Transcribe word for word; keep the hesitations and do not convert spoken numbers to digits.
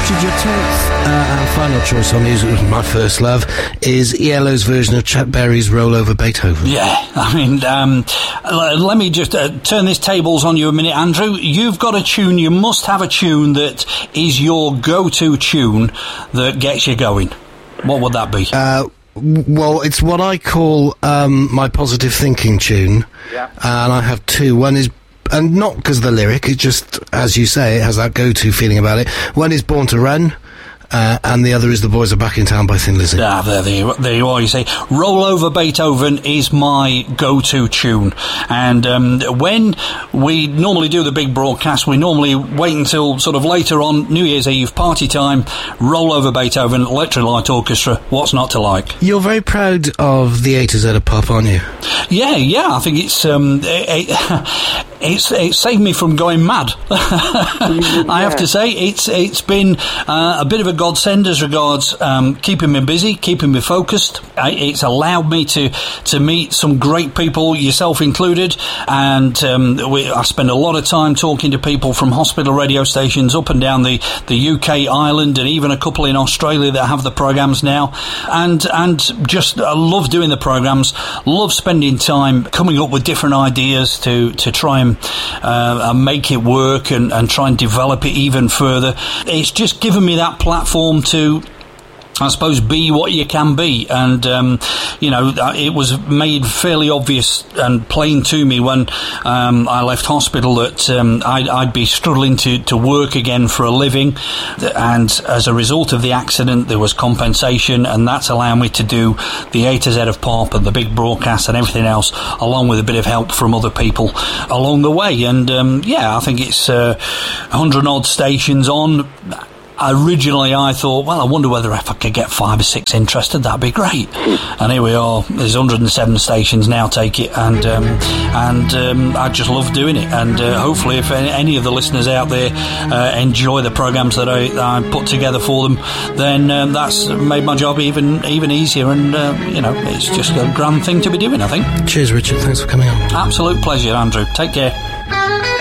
Richard, your tenth uh, and final choice on music, was My First Love, is E L O's version of Chuck Berry's Roll Over Beethoven. Yeah, I mean, um, l- let me just uh, turn this tables on you a minute, Andrew. You've got a tune, you must have a tune that is your go-to tune that gets you going. What would that be? Uh, well, it's what I call um, my positive thinking tune, yeah. And I have two. One is, and not because of the lyric, it just, as you say, it has that go-to feeling about it. One is Born to Run, uh, and the other is The Boys Are Back in Town by Thin Lizzy. Ah, there, there, you, there you are, you see. Roll Over Beethoven is my go-to tune. And um, when we normally do the big broadcast, we normally wait until sort of later on, New Year's Eve, party time, Roll Over Beethoven, Electric Light Orchestra, what's not to like? You're very proud of the A to Z of pop, aren't you? Yeah, yeah, I think it's um, it, it, it's it saved me from going mad. I have to say, it's it's been uh, a bit of a godsend as regards um, keeping me busy, keeping me focused. It's allowed me to to meet some great people, yourself included, and um, we, I spend a lot of time talking to people from hospital radio stations up and down the, the U K, Ireland, and even a couple in Australia that have the programmes now, and and just I love doing the programmes, love spending time coming up with different ideas to, to try and uh, make it work and, and try and develop it even further. It's just given me that platform to, I suppose, be what you can be. And, um, you know, it was made fairly obvious and plain to me when um, I left hospital that um, I'd, I'd be struggling to, to work again for a living. And as a result of the accident, there was compensation, and that's allowed me to do the A to Z of pop and the big broadcast and everything else, along with a bit of help from other people along the way. And, um, yeah, I think it's uh, one hundred odd stations on. Originally, I thought, well, I wonder whether if I could get five or six interested, that'd be great. And here we are. There's one hundred seven stations now take it, and um, and um, I just love doing it. And uh, hopefully, if any of the listeners out there uh, enjoy the programmes that I, I put together for them, then um, that's made my job even even easier. And uh, you know, it's just a grand thing to be doing, I think. Cheers, Richard. Thanks for coming on. Absolute pleasure, Andrew. Take care.